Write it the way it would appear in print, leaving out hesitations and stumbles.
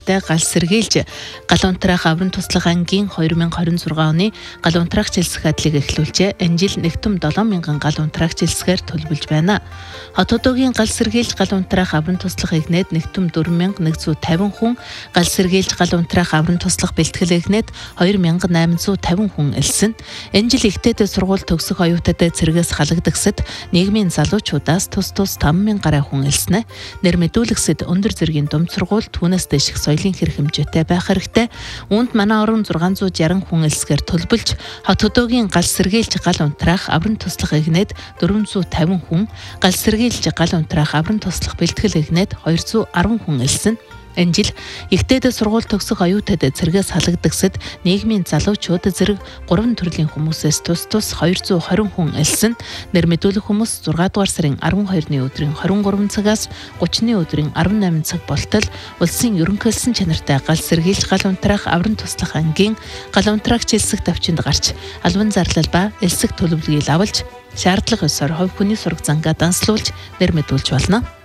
гал сэргийлж галуун трах аврын туслах ангийн 2026 оны галуун трах жилсэх адлыг эхлүүлжээ. Энэ жил нэгтум 7000 галуун трах жилсгээр төлөвлөж байна. Хот хотоогийн гал сэргийлж галуун трах аврын туслах игнээд нэгтум 4150 хүн, гал сэргийлж галуун трах аврын туслах бэлтгэл игнээд 2850 хүн элсэн. Энэ жил ихтэйд сургууль төгсөх оюутад цэргээс халагдагсад нийгмийн залуучуудаас тус 5000 гаруй хүн элснэ. Нэр мэдүүлэгсэд өндөр зэргийн дунд сургууль түүнээс дэших соёлын хэрэг хэмжээтэй байх хэрэгтэй. Үүнд манай орон 660 хүн элсгээр төлбөлж, хот хотоогийн гал сэргийлж гал унтраах аврын туслах игнээд 450 хүн, гал сэргийлж гал унтраах аврын туслах бэлтгэл игнээд 210 хүн элсэн. Энэ жил ихтэйд сургууль төгсөх оюутад цэргээс халагдагсад нийгмийн залуучууд зэрэг 3 төрлийн хүмүүсээс тус 220 хүн элсэн. Нэр мэдүүлэх хүмүүс 6 дугаар сарын 12-ны өдрийн 23 цагаас 30-ны өдрийн 18 цаг болтол улсын ерөнхийлсөн чанартай гал сэргийлж гал унтраах аврын туслах ангийн гал унтраах жилсэх давчинд гарч албан зарлал ба элсэх төлөвлөгөөг авалж шаардлага ёсоор хувь хүний сураг зангаа данслуулж нэр мэдүүлж болно.